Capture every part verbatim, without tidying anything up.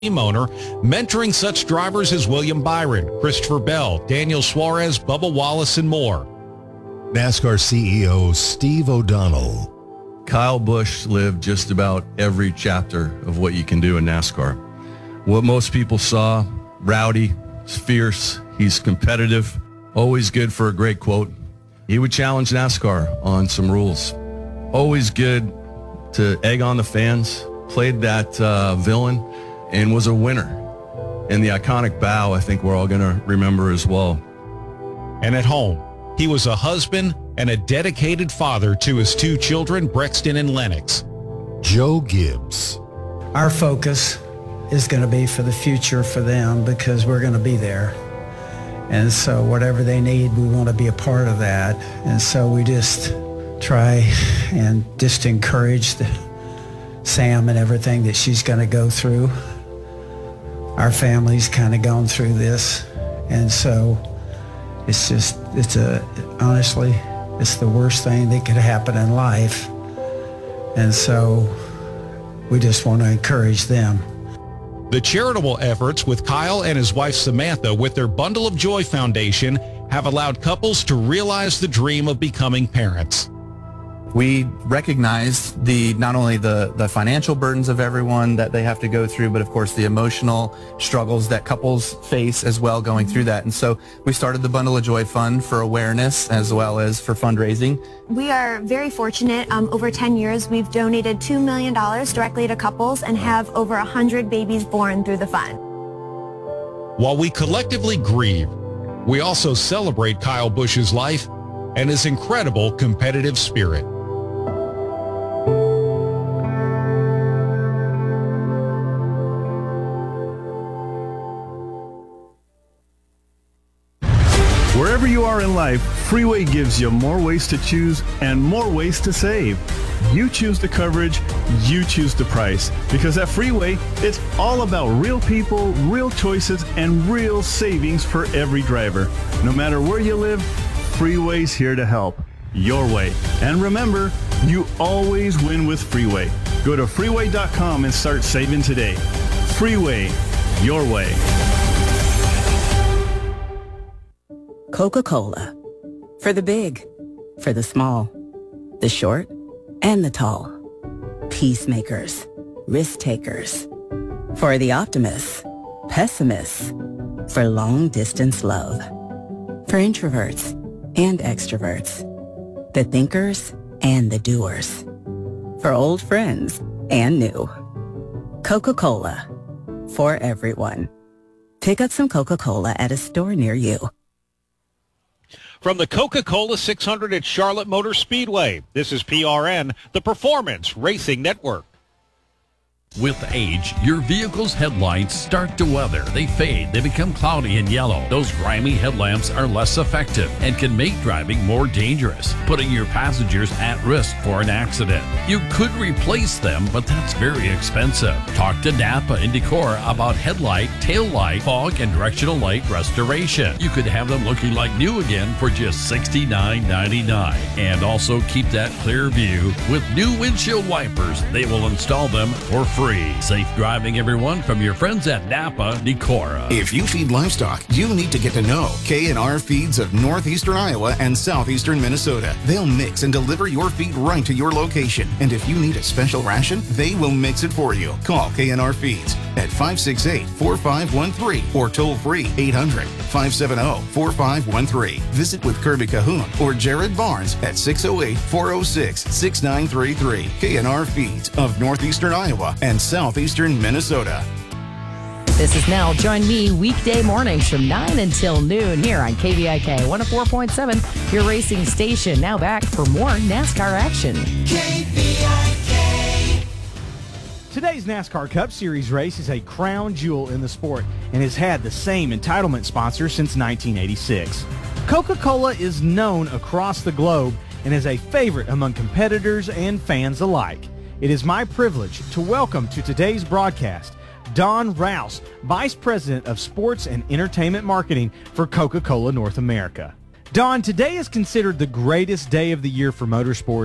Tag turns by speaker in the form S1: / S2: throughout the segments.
S1: team owner, mentoring such drivers as William Byron, Christopher Bell, Daniel Suarez, Bubba Wallace, and more.
S2: NASCAR C E O Steve O'Donnell.
S3: Kyle Busch lived just about every chapter of what you can do in NASCAR. What most people saw, rowdy, he's fierce, he's competitive, always good for a great quote. He would challenge NASCAR on some rules. Always good to egg on the fans, played that uh, villain, and was a winner. And the iconic bow, I think we're all going to remember as well.
S1: And at home, he was a husband and a dedicated father to his two children, Brexton and Lennox.
S2: Joe Gibbs.
S4: Our focus is going to be for the future for them because we're going to be there. And so whatever they need, we want to be a part of that. And so we just try and just encourage the, Sam and everything that she's going to go through. Our family's kind of gone through this. And so it's just, it's a, honestly, it's the worst thing that could happen in life. And so we just want to encourage them.
S1: The charitable efforts with Kyle and his wife Samantha with their Bundle of Joy Foundation have allowed couples to realize the dream of becoming parents.
S5: We recognize the not only the, the financial burdens of everyone that they have to go through, but of course the emotional struggles that couples face as well going through that. And so we started the Bundle of Joy Fund for awareness as well as for fundraising.
S6: We are very fortunate. Um, over ten years, we've donated two million dollars directly to couples and have over one hundred babies born through the fund.
S1: While we collectively grieve, we also celebrate Kyle Busch's life and his incredible competitive spirit.
S7: Wherever you are in life, Freeway gives you more ways to choose and more ways to save. You choose the coverage, you choose the price. Because at Freeway, it's all about real people, real choices, and real savings for every driver. No matter where you live, Freeway's here to help. Your way. And remember, you always win with Freeway. Go to freeway dot com and start saving today. Freeway, your way.
S8: Coca-Cola. For the big, for the small, the short, and the tall. Peacemakers, risk takers. For the optimists, pessimists. For long distance love. For introverts and extroverts. The thinkers and the doers. For old friends and new. Coca-Cola. For everyone. Pick up some Coca-Cola at a store near you.
S9: From the Coca-Cola six hundred at Charlotte Motor Speedway, this is P R N, the Performance Racing Network.
S10: With age, your vehicle's headlights start to weather. They fade, they become cloudy and yellow. Those grimy headlamps are less effective and can make driving more dangerous, putting your passengers at risk for an accident. You could replace them, but that's very expensive. Talk to Napa and Decorah about headlight, tail light, fog, and directional light restoration. You could have them looking like new again for just sixty-nine ninety-nine. And also keep that clear view with new windshield wipers. They will install them for free. Free. Safe driving, everyone, from your friends at Napa Decorah.
S11: If you feed livestock, you need to get to know K and R Feeds of northeastern Iowa and southeastern Minnesota. They'll mix and deliver your feed right to your location. And if you need a special ration, they will mix it for you. Call K and R Feeds at five six eight, four five one three or toll free eight hundred, five seven zero, four five one three. Visit with Kirby Cahoon or Jared Barnes at six oh eight, four oh six, six nine three three. K and R Feeds of northeastern Iowa and southeastern Minnesota.
S12: This is Nell. Join me weekday mornings from nine until noon here on K V I K one oh four point seven, your racing station. Now back for more NASCAR action.
S13: K V I K.
S14: Today's NASCAR Cup Series race is a crown jewel in the sport and has had the same entitlement sponsor since nineteen eighty-six. Coca-Cola is known across the globe and is a favorite among competitors and fans alike. It is my privilege to welcome to today's broadcast Don Rouse, Vice President of Sports and Entertainment Marketing for Coca-Cola North America. Don, today is considered the greatest day of the year for motorsports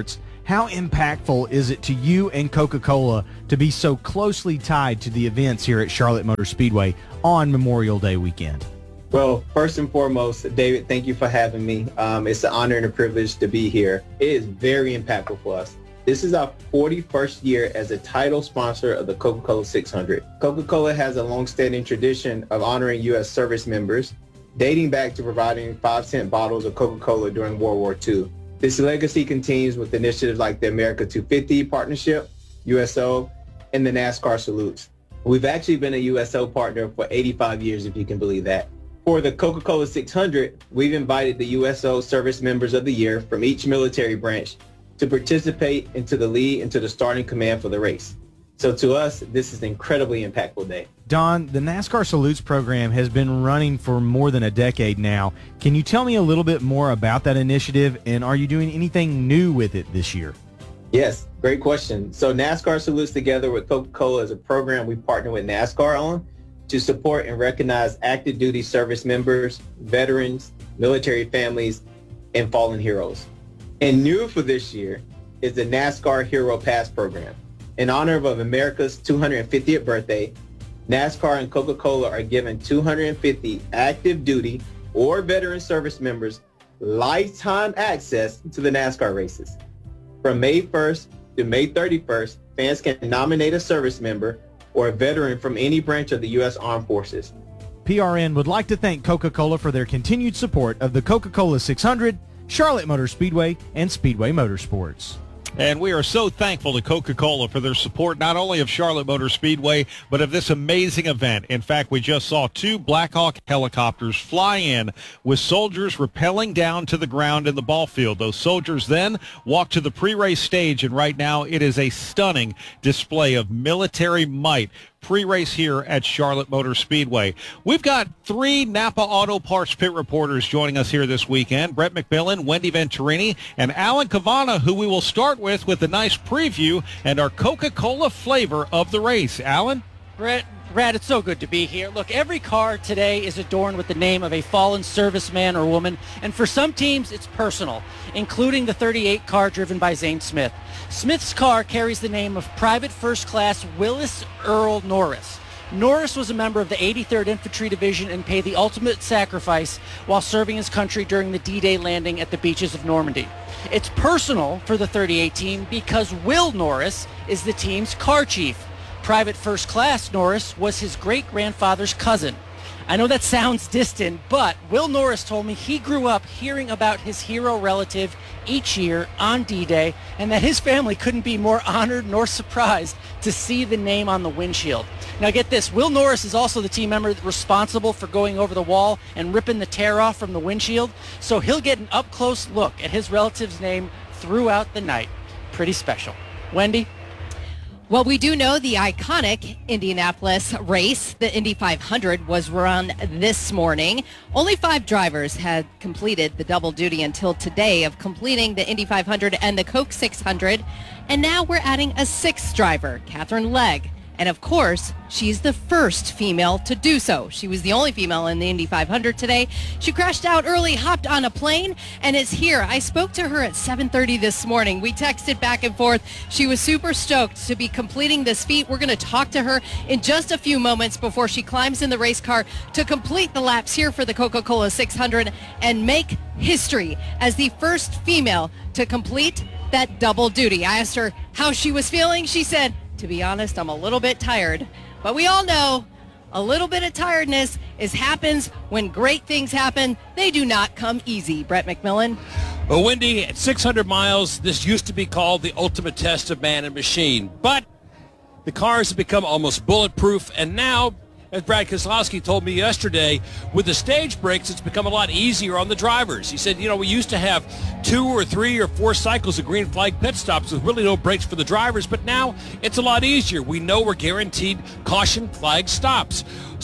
S14: How impactful is it to you and Coca-Cola to be so closely tied to the events here at Charlotte Motor Speedway on Memorial Day weekend?
S15: Well, first and foremost, David, thank you for having me. Um, it's an honor and a privilege to be here. It is very impactful for us. This is our forty-first year as a title sponsor of the Coca-Cola six hundred. Coca-Cola has a long-standing tradition of honoring U S service members, dating back to providing five cent bottles of Coca-Cola during World War Two. This legacy continues with initiatives like the America two fifty Partnership, U S O, and the NASCAR Salutes. We've actually been a U S O partner for eighty-five years, if you can believe that. For the Coca-Cola six hundred, we've invited the U S O Service Members of the Year from each military branch to participate into the lead and to the starting command for the race. So to us, this is an incredibly impactful day.
S14: Don, the NASCAR Salutes program has been running for more than a decade now. Can you tell me a little bit more about that initiative, and are you doing anything new with it this year?
S15: Yes, great question. So NASCAR Salutes, together with Coca-Cola, is a program we partner with NASCAR on to support and recognize active duty service members, veterans, military families, and fallen heroes. And new for this year is the NASCAR Hero Pass program. In honor of America's two hundred fiftieth birthday, NASCAR and Coca-Cola are giving two hundred fifty active duty or veteran service members lifetime access to the NASCAR races. From May first to May thirty-first, fans can nominate a service member or a veteran from any branch of the U S Armed Forces.
S14: P R N would like to thank Coca-Cola for their continued support of the Coca-Cola six hundred, Charlotte Motor Speedway, and Speedway Motorsports.
S9: And we are so thankful to Coca-Cola for their support not only of Charlotte Motor Speedway, but of this amazing event. In fact, we just saw two Black Hawk helicopters fly in with soldiers rappelling down to the ground in the ball field. Those soldiers then walked to the pre-race stage, and right now it is a stunning display of military might pre-race here at Charlotte Motor Speedway. We've got three Napa Auto Parts pit reporters joining us here this weekend. Brett McMillan, Wendy Venturini, and Alan Cavana, who we will start with with a nice preview and our Coca-Cola flavor of the race. Alan?
S16: Brett, Brad, it's so good to be here. Look, every car today is adorned with the name of a fallen serviceman or woman, and for some teams, it's personal, including the thirty-eight car driven by Zane Smith. Smith's car carries the name of Private First Class Willis Earl Norris. Norris was a member of the eighty-third Infantry Division and paid the ultimate sacrifice while serving his country during the D-Day landing at the beaches of Normandy. It's personal for the thirty-eight team because Will Norris is the team's car chief. Private First Class Norris was his great-grandfather's cousin. I know that sounds distant, but Will Norris told me he grew up hearing about his hero relative each year on D-Day, and that his family couldn't be more honored nor surprised to see the name on the windshield. Now get this, Will Norris is also the team member responsible for going over the wall and ripping the tear off from the windshield, so he'll get an up-close look at his relative's name throughout the night. Pretty special. Wendy?
S17: Well, we do know the iconic Indianapolis race, the Indy five hundred, was run this morning. Only five drivers had completed the double duty until today of completing the Indy five hundred and the Coke six hundred. And now we're adding a sixth driver, Catherine Legg. And of course, she's the first female to do so. She was the only female in the Indy five hundred today. She crashed out early, hopped on a plane, and is here. I spoke to her at seven thirty this morning. We texted back and forth. She was super stoked to be completing this feat. We're going to talk to her in just a few moments before she climbs in the race car to complete the laps here for the Coca-Cola six hundred and make history as the first female to complete that double duty. I asked her how she was feeling. She said, "To be honest, I'm a little bit tired." But we all know a little bit of tiredness is happens when great things happen. They do not come easy. Brett McMillan.
S18: Well, Wendy, at six hundred miles, this used to be called the ultimate test of man and machine. But the cars have become almost bulletproof, and now, as Brad Keselowski told me yesterday, with the stage brakes, it's become a lot easier on the drivers. He said, you know, we used to have two or three or four cycles of green flag pit stops with really no brakes for the drivers, but now it's a lot easier. We know we're guaranteed caution flag stops.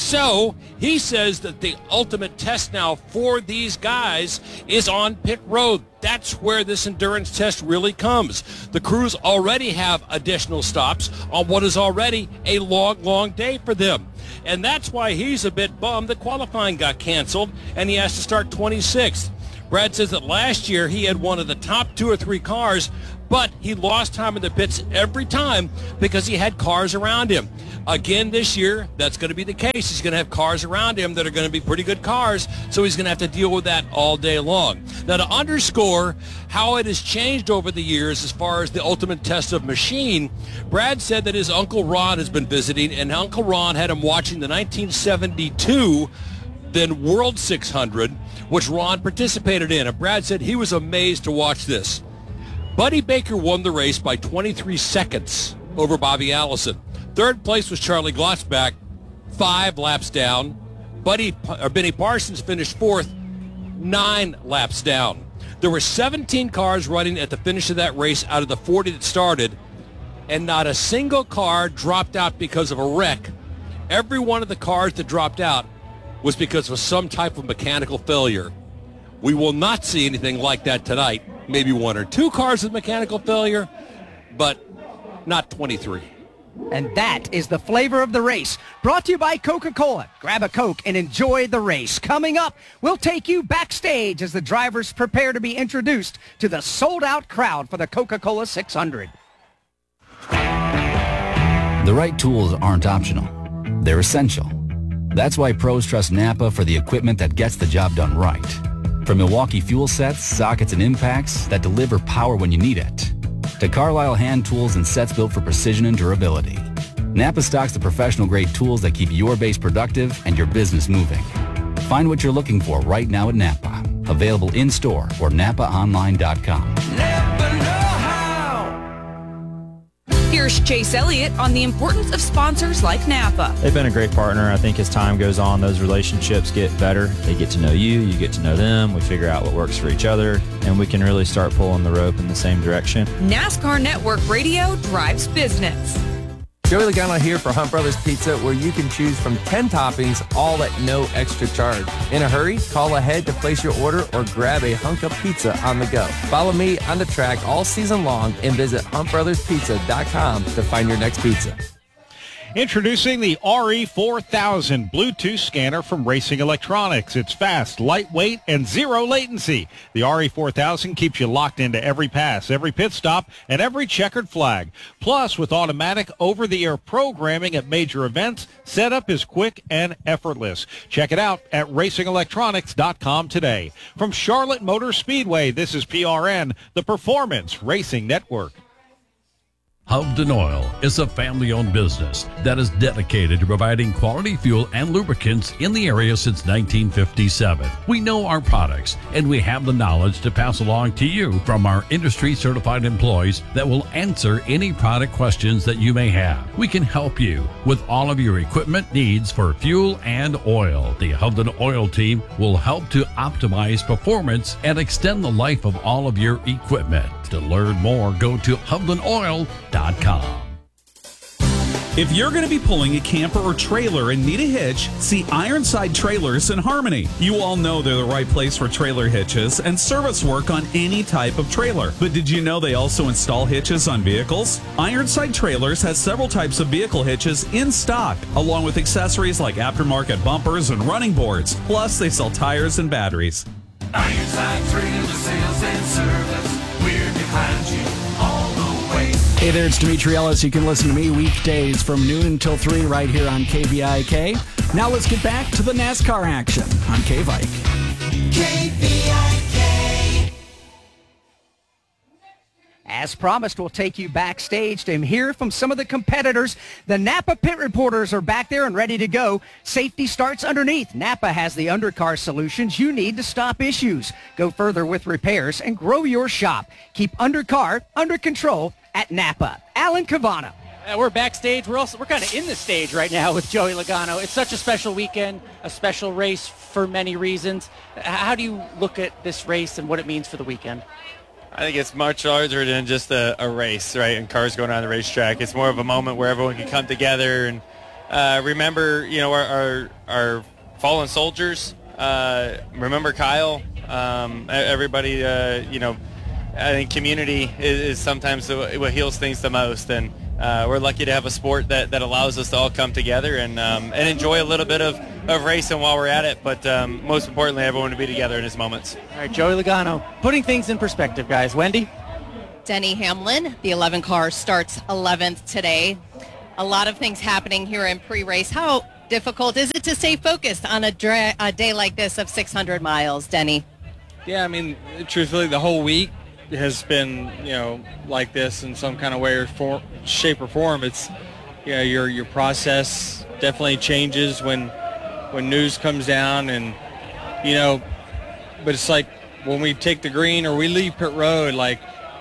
S18: So he says that the ultimate test now for these guys is on pit road. That's where this endurance test really comes. The crews already have additional stops on what is already a long, long day for them. And that's why he's a bit bummed that qualifying got canceled and he has to start twenty-sixth. Brad says that last year he had one of the top two or three cars but he lost time in the pits every time because he had cars around him. Again this year, that's going to be the case. He's going to have cars around him that are going to be pretty good cars, so he's going to have to deal with that all day long. Now, to underscore how it has changed over the years as far as the ultimate test of machine, Brad said that his Uncle Ron has been visiting, and Uncle Ron had him watching the nineteen seventy-two then World six hundred, which Ron participated in. And Brad said he was amazed to watch this. Buddy Baker won the race by twenty-three seconds over Bobby Allison. Third place was Charlie Glotzback, five laps down. Buddy or Benny Parsons finished fourth, nine laps down. There were seventeen cars running at the finish of that race out of the forty that started, and not a single car dropped out because of a wreck. Every one of the cars that dropped out was because of some type of mechanical failure. We will not see anything like that tonight. Maybe one or two cars with mechanical failure, but not twenty-three.
S19: And that is the flavor of the race. Brought to you by Coca-Cola. Grab a Coke and enjoy the race. Coming up, we'll take you backstage as the drivers prepare to be introduced to the sold-out crowd for the Coca-Cola six hundred.
S20: The right tools aren't optional. They're essential. That's why pros trust Napa for the equipment that gets the job done right. From Milwaukee fuel sets, sockets, and impacts that deliver power when you need it, to Carlisle hand tools and sets built for precision and durability, Napa stocks the professional-grade tools that keep your base productive and your business moving. Find what you're looking for right now at Napa. Available in-store or napa online dot com.
S21: Here's Chase Elliott on the importance of sponsors like Napa.
S22: They've been a great partner. I think as time goes on, those relationships get better. They get to know you, you get to know them. We figure out what works for each other, and we can really start pulling the rope in the same direction.
S21: NASCAR Network Radio drives business.
S23: Joey Logano here for Hunt Brothers Pizza, where you can choose from ten toppings, all at no extra charge. In a hurry, call ahead to place your order or grab a hunk of pizza on the go. Follow me on the track all season long and visit hunt brothers pizza dot com to find your next pizza.
S9: Introducing the R E four thousand Bluetooth scanner from Racing Electronics. It's fast, lightweight, and zero latency. The R E four thousand keeps you locked into every pass, every pit stop, and every checkered flag. Plus, with automatic over-the-air programming at major events, setup is quick and effortless. Check it out at racing electronics dot com today. From Charlotte Motor Speedway, this is P R N, the Performance Racing Network.
S10: Hovden Oil is a family-owned business that is dedicated to providing quality fuel and lubricants in the area since nineteen fifty-seven. We know our products, and we have the knowledge to pass along to you from our industry-certified employees that will answer any product questions that you may have. We can help you with all of your equipment needs for fuel and oil. The Hovden Oil team will help to optimize performance and extend the life of all of your equipment. To learn more, go to hovden oil dot com.
S24: If you're going to be pulling a camper or trailer and need a hitch, see Ironside Trailers in Harmony. You all know they're the right place for trailer hitches and service work on any type of trailer. But did you know they also install hitches on vehicles? Ironside Trailers has several types of vehicle hitches in stock, along with accessories like aftermarket bumpers and running boards. Plus, they sell tires and batteries.
S13: Ironside Trailer Sales and Service. We're behind you all the way.
S25: Hey there, it's Dimitri Ellis. You can listen to me weekdays from noon until three right here on K V I K. Now let's get back to the NASCAR action on K-Vike.
S13: K V I K.
S19: As promised, we'll take you backstage to hear from some of the competitors. The Napa pit reporters are back there and ready to go. Safety starts underneath. Napa has the undercar solutions you need to stop issues. Go further with repairs and grow your shop. Keep undercar under control at Napa. Alan Cavano.
S16: Uh, we're backstage. We're also we're kind of in the stage right now with Joey Logano. It's such a special weekend, a special race for many reasons. How do you look at this race and what it means for the weekend?
S26: I think it's much larger than just a, a race, right, and cars going on the racetrack. It's more of a moment where everyone can come together and uh, remember, you know, our our, our fallen soldiers. Uh, remember Kyle. Um, everybody, uh, you know, I think community is, is sometimes what heals things the most, and uh, we're lucky to have a sport that, that allows us to all come together and um, and enjoy a little bit of, of racing while we're at it, but um, most importantly, everyone to be together in his moments.
S16: All right, Joey Logano, putting things in perspective, guys. Wendy?
S17: Denny Hamlin, the eleven car, starts eleventh today. A lot of things happening here in pre-race. How difficult is it to stay focused on a, dra- a day like this of six hundred miles, Denny?
S1: Yeah, I mean, truthfully, the whole week has been, you know, like this in some kind of way or form, shape or form. It's, you know, your your process definitely changes when when news comes down, and you know, but it's like when we take the green or we leave pit road, like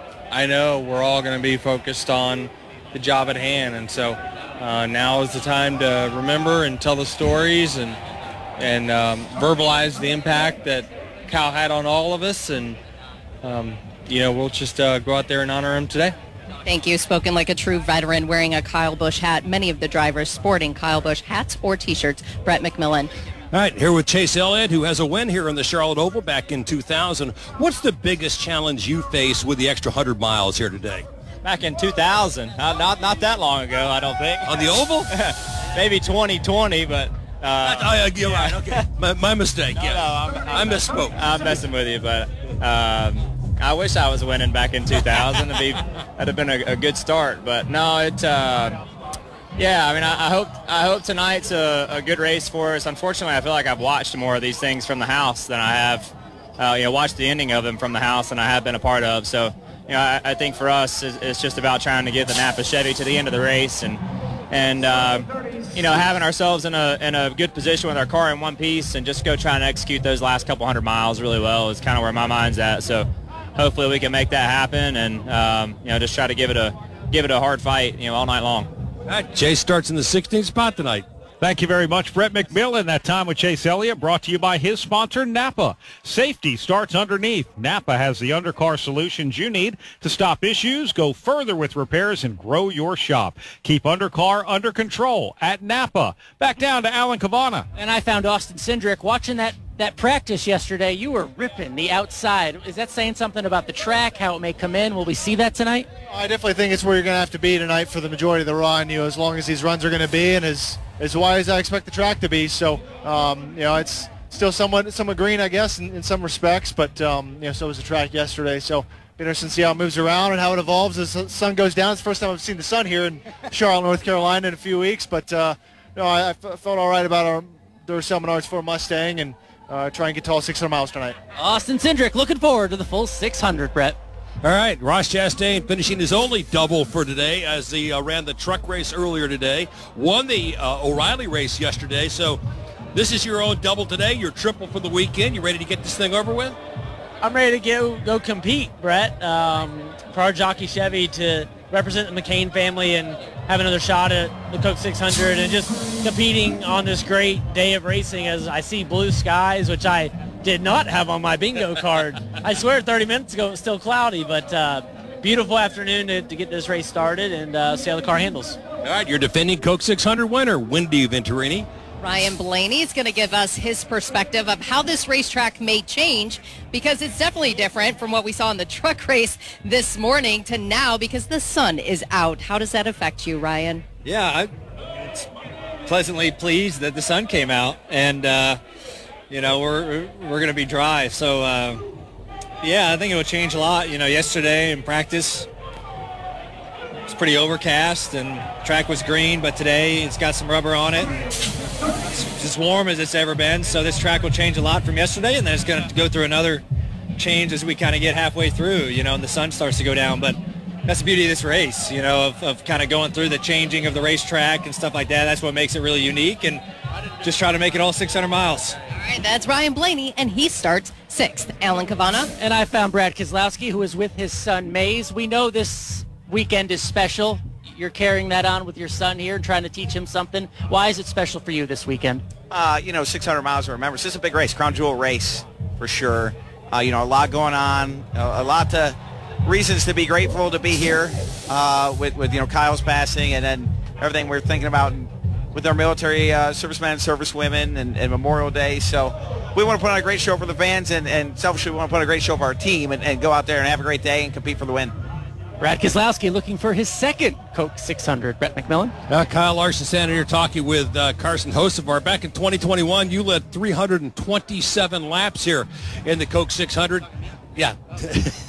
S1: I know we're all going to be focused on the job at hand, and so uh, now is the time to remember and tell the stories and and um, verbalize the impact that Kyle had on all of us, and um, you know, we'll just uh, go out there and honor him today.
S17: Thank you. Spoken like a true veteran, wearing a Kyle Busch hat. Many of the drivers sporting Kyle Busch hats or T-shirts. Brett McMillan.
S18: All right, here with Chase Elliott, who has a win here in the Charlotte Oval back in two thousand. What's the biggest challenge you face with the extra one hundred miles here today?
S2: Back in two thousand, not not, not that long ago, I don't think.
S18: On the Oval?
S2: Maybe twenty twenty, but... Uh,
S18: oh, you're right, okay. my, my mistake,
S2: no,
S18: yeah.
S2: No, I'm, I'm,
S18: I misspoke.
S2: I'm messing with you, but um, I wish I was winning back in two thousand. It'd be, that'd have been a, a good start, but no, it... Uh, Yeah, I mean, I, I hope I hope tonight's a, a good race for us. Unfortunately, I feel like I've watched more of these things from the house than I have, uh, you know, watched the ending of them from the house than I have been a part of. So, you know, I, I think for us, it's, it's just about trying to get the Napa Chevy to the end of the race and, and uh, you know, having ourselves in a in a good position with our car in one piece and just go try and execute those last couple hundred miles really well is kind of where my mind's at. So, hopefully, we can make that happen and um, you know, just try to give it a give it a hard fight, you know, all night long.
S18: All right, Chase starts in the sixteenth spot tonight.
S9: Thank you very much, Brett McMillan. That time with Chase Elliott brought to you by his sponsor, Napa. Safety starts underneath. Napa has the undercar solutions you need to stop issues, go further with repairs, and grow your shop. Keep undercar under control at Napa. Back down to Alan Cavana.
S16: And I found Austin Cindric watching that, that practice yesterday. You were ripping the outside. Is that saying something about the track, how it may come in? Will we see that tonight?
S3: I definitely think it's where you're going to have to be tonight for the majority of the run, you know, as long as these runs are going to be and as, as wide as I expect the track to be. So, um, you know, it's still somewhat somewhat green, I guess, in, in some respects, but, um, you know, so was the track yesterday. So, be interesting to see how it moves around and how it evolves as the sun goes down. It's the first time I've seen the sun here in Charlotte, North Carolina in a few weeks, but, uh, no, I, I f- felt all right about our Duracell Menards for Mustang and uh, try and get to all six hundred miles tonight.
S16: Austin Cindric looking forward to the full six hundred, Brett.
S18: All right, Ross Chastain finishing his only double for today as he uh, ran the truck race earlier today, won the uh, O'Reilly race yesterday. So this is your own double today, your triple for the weekend. You ready to get this thing over with?
S16: I'm ready to go go compete, Brett, um, for our Jockey Chevy to represent the McCain family and have another shot at the Coke six hundred and just competing on this great day of racing as I see blue skies, which I did not have on my bingo card. I swear thirty minutes ago it was still cloudy, but uh, beautiful afternoon to, to get this race started and uh, see how the car handles.
S18: All right, your defending Coke six hundred winner, Wendy Venturini.
S17: Ryan Blaney is going to give us his perspective of how this racetrack may change, because it's definitely different from what we saw in the truck race this morning to now because the sun is out. How does that affect you, Ryan?
S2: Yeah, I'm pleasantly pleased that the sun came out, and uh, you know, we're we're going to be dry. So uh, yeah, I think it will change a lot. You know, yesterday in practice it's pretty overcast and track was green, but today it's got some rubber on it. It's as warm as it's ever been, so this track will change a lot from yesterday, and then it's going to go through another change as we kind of get halfway through, you know, and the sun starts to go down. But that's the beauty of this race, you know, of, of kind of going through the changing of the racetrack and stuff like that. That's what makes it really unique, and just try to make it all six hundred miles.
S17: All right, that's Ryan Blaney, and he starts sixth. Alan Cavana.
S16: And I found Brad Keselowski, who is with his son, Maze. We know this weekend is special. You're carrying that on with your son here and trying to teach him something. Why is it special for you this weekend?
S4: Uh, you know, six hundred miles to remember. This is a big race, crown jewel race for sure. Uh, you know, a lot going on, a, a lot to reasons to be grateful to be here uh, with, with, you know, Kyle's passing and then everything we're thinking about with our military uh, servicemen and servicewomen and, and Memorial Day. So we want to put on a great show for the fans and, and selfishly we want to put on a great show for our team and, and go out there and have a great day and compete for the win.
S16: Brad Keselowski looking for his second Coke six hundred. Brett McMillan.
S18: Uh, Kyle Larson standing here talking with uh, Carson Hocevar. Back in twenty twenty-one, you led three hundred twenty-seven laps here in the Coke six hundred. Yeah.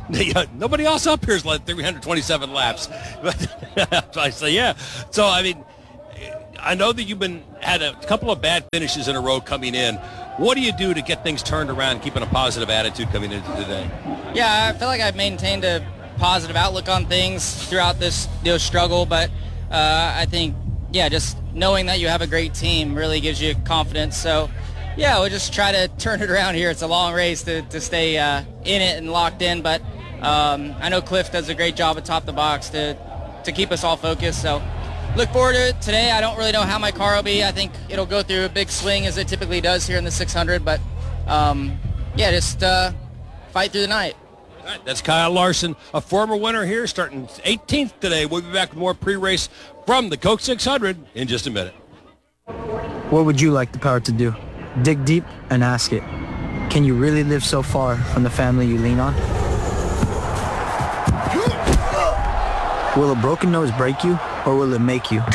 S18: Nobody else up here has led three hundred twenty-seven laps. But I say, yeah. So, I mean, I know that you've been had a couple of bad finishes in a row coming in. What do you do to get things turned around, keeping a positive attitude coming into today?
S5: Yeah, I feel like I've maintained a positive outlook on things throughout this you know, struggle, but uh, I think, yeah, just knowing that you have a great team really gives you confidence. So, yeah, we'll just try to turn it around here. It's a long race to, to stay uh, in it and locked in, but um, I know Cliff does a great job atop the box to, to keep us all focused. So look forward to it today. I don't really know how my car will be. I think it'll go through a big swing as it typically does here in the six hundred, but um, yeah, just uh, fight through the night.
S18: All right, that's Kyle Larson, a former winner here, starting eighteenth today. We'll be back with more pre-race from the Coke six hundred in just a minute.
S6: What would you like the power to do? Dig deep and ask it. Can you really live so far from the family you lean on? Will a broken nose break you, or will it make you?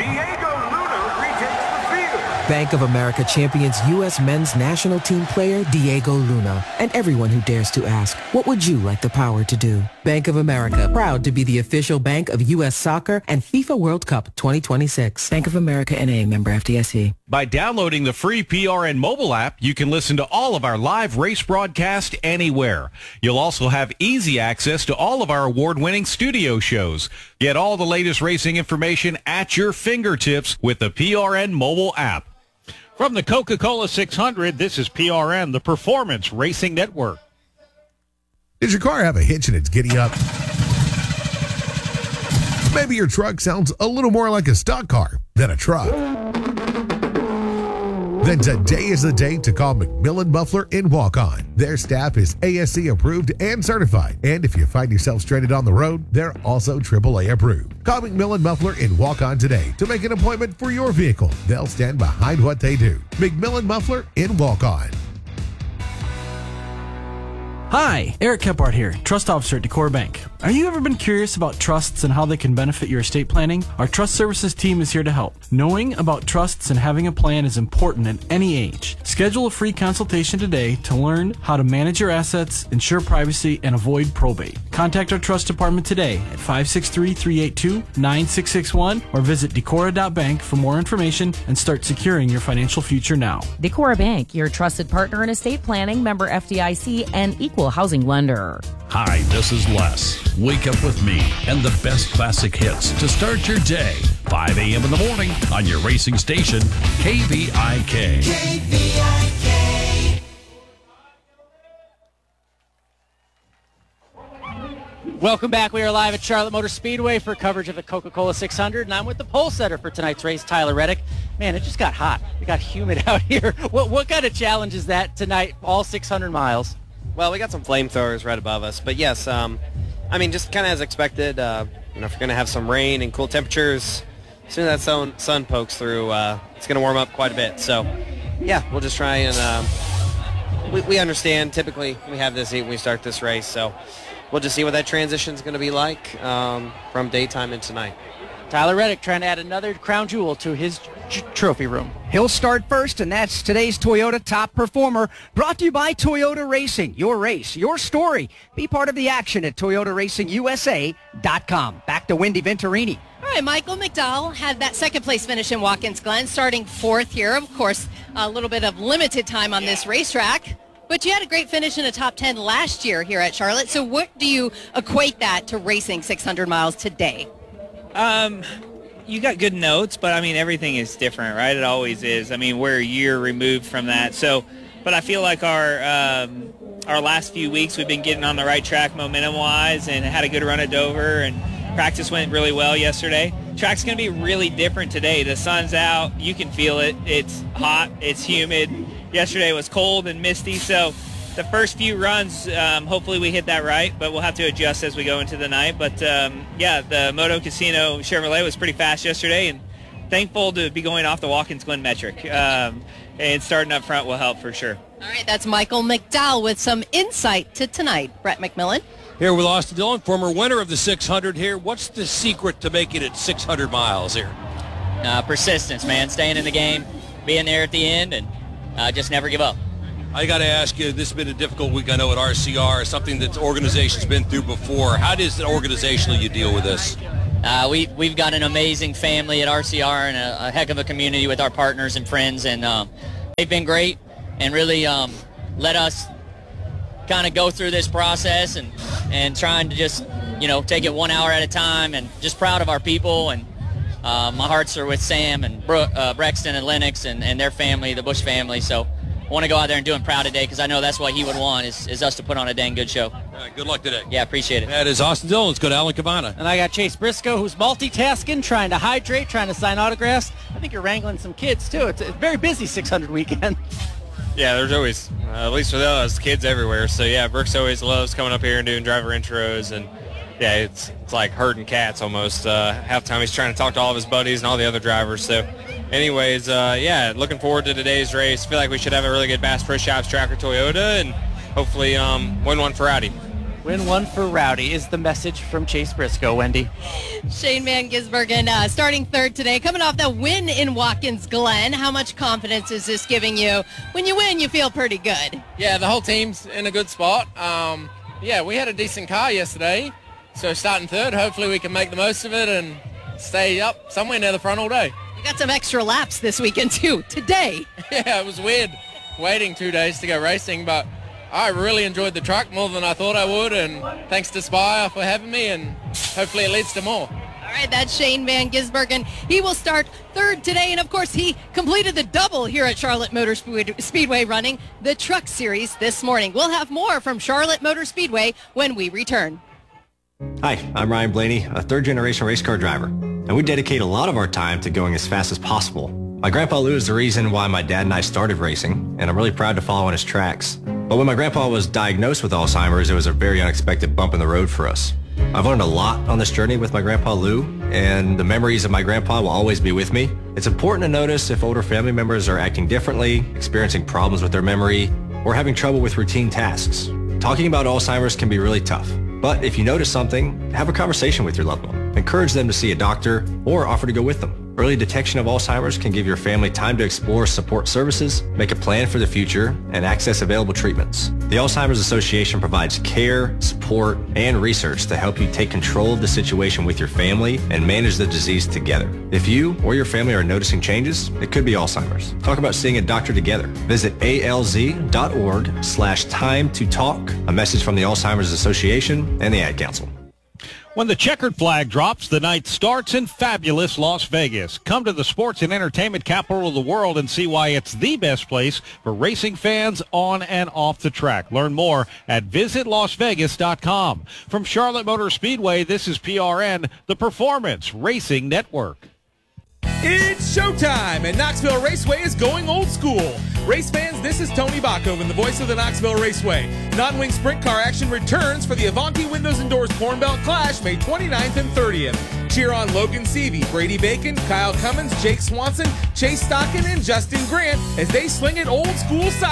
S7: Bank of America champions U S men's national team player Diego Luna, and everyone who dares to ask, what would you like the power to do? Bank of America, proud to be the official bank of U S Soccer and FIFA World Cup twenty twenty-six. Bank of America N A, member F D I C.
S9: By downloading the free P R N mobile app, you can listen to all of our live race broadcast anywhere. You'll also have easy access to all of our award-winning studio shows. Get all the latest racing information at your fingertips with the P R N mobile app. From the Coca-Cola six hundred, this is P R N, the Performance Racing Network.
S8: Does your car have a hitch and it's giddy up? Maybe your truck sounds a little more like a stock car than a truck. Then today is the day to call McMillan Muffler in Walk-On. Their staff is A S C approved and certified. And if you find yourself stranded on the road, they're also triple A approved. Call McMillan Muffler in Walk-On today to make an appointment for your vehicle. They'll stand behind what they do. McMillan Muffler in Walk-On.
S11: Hi, Eric Kephart here, Trust Officer at Decor Bank. Have you ever been curious about trusts and how they can benefit your estate planning? Our Trust Services team is here to help. Knowing about trusts and having a plan is important at any age. Schedule a free consultation today to learn how to manage your assets, ensure privacy, and avoid probate. Contact our Trust Department today at five six three, three eight two, nine six six one or visit decora dot bank for more information and start securing your financial future now.
S12: Decora Bank, your trusted partner in estate planning, member F D I C, and equal housing lender.
S10: Hi, this is Les. Wake up with me and the best classic hits to start your day. five a.m. in the morning on your racing station, K V I K.
S13: K V I K.
S16: Welcome back. We are live at Charlotte Motor Speedway for coverage of the Coca-Cola six hundred, and I'm with the pole setter for tonight's race, Tyler Reddick. Man, it just got hot. It got humid out here. What, what kind of challenge is that tonight, all six hundred miles?
S27: Well, we got some flamethrowers right above us, but yes, um, I mean, just kind of as expected. Uh, you know, if you're going to have some rain and cool temperatures, as soon as that sun, sun pokes through, uh, it's going to warm up quite a bit. So, yeah, we'll just try and um, we, we understand. Typically, we have this heat when we start this race, so we'll just see what that transition is going to be like um, from daytime into night.
S16: Tyler Reddick trying to add another crown jewel to his j- trophy room.
S19: He'll start first, and that's today's Toyota Top Performer, brought to you by Toyota Racing. Your race, your story. Be part of the action at Toyota Racing U S A dot com. Back to Wendy Venturini.
S17: All right, Michael McDowell had that second place finish in Watkins Glen, starting fourth here. Of course, a little bit of limited time on this racetrack. But you had a great finish in a top ten last year here at Charlotte. So what do you equate that to racing six hundred miles today?
S28: Um, you got good notes, but I mean, everything is different, right? It always is. I mean, we're a year removed from that. So, but I feel like our, um, our last few weeks, we've been getting on the right track momentum wise and had a good run at Dover, and practice went really well yesterday. Track's going to be really different today. The sun's out. You can feel it. It's hot. It's humid. Yesterday was cold and misty. So the first few runs, um, hopefully we hit that right, but we'll have to adjust as we go into the night. But, um, yeah, the Moto Casino Chevrolet was pretty fast yesterday, and thankful to be going off the Watkins Glen metric. Um, and starting up front will help for sure.
S17: All right, that's Michael McDowell with some insight to tonight. Brett McMillan.
S18: Here with Austin Dillon, former winner of the six hundred here. What's the secret to making it six hundred miles here?
S29: Uh, persistence, man. Staying in the game, being there at the end, and uh, just never give up.
S18: I got to ask you, this has been a difficult week, I know, at R C R, something that the organization's been through before. How does it organizationally you deal with this?
S5: Uh, we, we've got an amazing family at R C R and a, a heck of a community with our partners and friends, and um, they've been great and really um, let us kind of go through this process and, and trying to just, you know, take it one hour at a time, and just proud of our people. And uh, my hearts are with Sam and Bro- uh, Brexton and Lennox and, and their family, the Bush family. So I want to go out there and do him proud today, because I know that's what he would want, is, is us to put on a dang good show.
S18: All right, good luck today.
S5: Yeah, appreciate it.
S18: That is Austin Dillon. Let's go to Alan Cavana.
S16: And I got Chase Briscoe, who's multitasking, trying to hydrate, trying to sign autographs. I think you're wrangling some kids, too. It's a very busy six hundred weekend.
S26: Yeah, there's always, uh, at least for those, kids everywhere. So, yeah, Brooks always loves coming up here and doing driver intros. And, yeah, it's it's like herding cats almost. Uh, half the time he's trying to talk to all of his buddies and all the other drivers. So, anyways, uh, yeah, looking forward to today's race. Feel like we should have a really good Bass Pro Shops tracker Toyota and hopefully um, win one for Rowdy.
S16: Win one for Rowdy is the message from Chase Briscoe, Wendy.
S17: Shane Van Gisbergen uh, starting third today, coming off that win in Watkins Glen. How much confidence is this giving you? When you win, you feel pretty good.
S14: Yeah, the whole team's in a good spot. Um, yeah, we had a decent car yesterday, so starting third, hopefully we can make the most of it and stay up somewhere near the front all day.
S17: You got some extra laps this weekend, too, today.
S14: Yeah, it was weird waiting two days to go racing, but I really enjoyed the truck more than I thought I would, and thanks to Spire for having me, and hopefully it leads to more.
S17: All right, that's Shane Van Gisbergen. He will start third today, and of course he completed the double here at Charlotte Motor Speedway running the Truck Series this morning. We'll have more from Charlotte Motor Speedway when we return.
S15: Hi, I'm Ryan Blaney, a third-generation race car driver, and we dedicate a lot of our time to going as fast as possible. My grandpa Lou is the reason why my dad and I started racing, and I'm really proud to follow in his tracks. But when my grandpa was diagnosed with Alzheimer's, it was a very unexpected bump in the road for us. I've learned a lot on this journey with my grandpa Lou, and the memories of my grandpa will always be with me. It's important to notice if older family members are acting differently, experiencing problems with their memory, or having trouble with routine tasks. Talking about Alzheimer's can be really tough, but if you notice something, have a conversation with your loved one. Encourage them to see a doctor or offer to go with them. Early detection of Alzheimer's can give your family time to explore support services, make a plan for the future, and access available treatments. The Alzheimer's Association provides care, support, and research to help you take control of the situation with your family and manage the disease together. If you or your family are noticing changes, it could be Alzheimer's. Talk about seeing a doctor together. Visit alz.org slash time to talk. A message from the Alzheimer's Association and the Ad Council.
S9: When the checkered flag drops, the night starts in fabulous Las Vegas. Come to the sports and entertainment capital of the world and see why it's the best place for racing fans on and off the track. Learn more at visit las vegas dot com. From Charlotte Motor Speedway, this is P R N, the Performance Racing Network.
S20: It's showtime, and Knoxville Raceway is going old school. Race fans, this is Tony Bachman, the voice of the Knoxville Raceway. Non-wing sprint car action returns for the Avanti Windows and Doors Corn Belt Clash May twenty-ninth and thirtieth. Cheer on Logan Seavey, Brady Bacon, Kyle Cummins, Jake Swanson, Chase Stockin, and Justin Grant as they sling it old school side